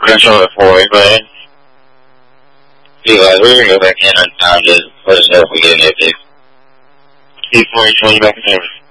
gonna show it for you, but see, like, we're gonna go back in on time to let us know if we get an update. Before you back in service.